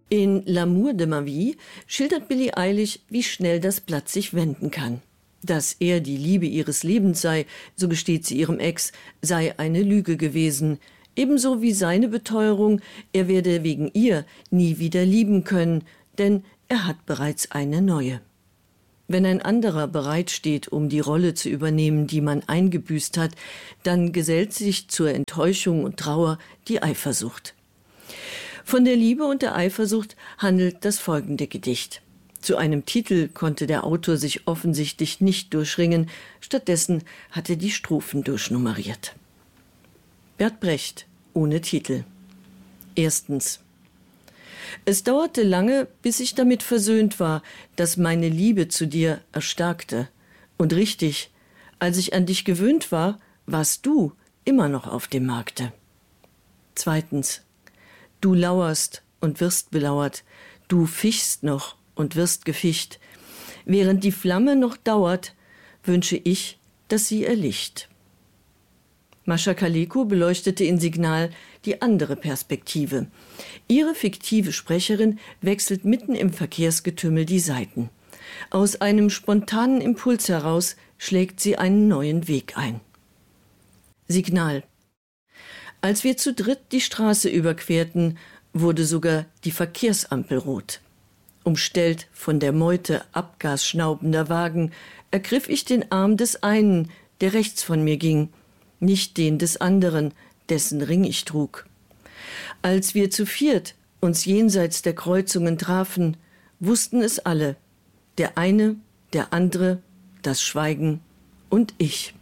In L'amour de ma vie schildert Billie Eilish, wie schnell das Blatt sich wenden kann. Dass er die Liebe ihres Lebens sei, so gesteht sie ihrem Ex, sei eine Lüge gewesen. Ebenso wie seine Beteuerung, er werde wegen ihr nie wieder lieben können, denn er hat bereits eine neue. Wenn ein anderer bereitsteht, um die Rolle zu übernehmen, die man eingebüßt hat, dann gesellt sich zur Enttäuschung und Trauer die Eifersucht. Von der Liebe und der Eifersucht handelt das folgende Gedicht. Zu einem Titel konnte der Autor sich offensichtlich nicht durchringen, stattdessen hat er die Strophen durchnummeriert. Bert Brecht, ohne Titel. Erstens. Es dauerte lange, bis ich damit versöhnt war, dass meine Liebe zu dir erstarkte. Und richtig, als ich an dich gewöhnt war, warst du immer noch auf dem Markte. Zweitens. Du lauerst und wirst belauert, du fischst noch und wirst gefischt. Während die Flamme noch dauert, wünsche ich, dass sie erlischt. Mascha Kaleko beleuchtete in Signal die andere Perspektive. Ihre fiktive Sprecherin wechselt mitten im Verkehrsgetümmel die Seiten. Aus einem spontanen Impuls heraus schlägt sie einen neuen Weg ein. Signal. Als wir zu dritt die Straße überquerten, wurde sogar die Verkehrsampel rot. Umstellt von der Meute abgasschnaubender Wagen, ergriff ich den Arm des einen, der rechts von mir ging, nicht den des anderen, dessen Ring ich trug. Als wir zu viert uns jenseits der Kreuzungen trafen, wussten es alle, der eine, der andere, das Schweigen und ich.